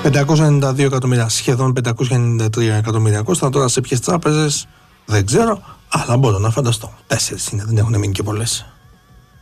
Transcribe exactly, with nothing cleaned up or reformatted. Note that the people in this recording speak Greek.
πεντακόσια ενενήντα δύο εκατομμύρια, σχεδόν πεντακόσια ενενήντα τρία εκατομμύρια κόστα. Τώρα σε ποιες τράπεζες δεν ξέρω, αλλά μπορώ να φανταστώ. Τέσσερις είναι, δεν έχουν μείνει και πολλές.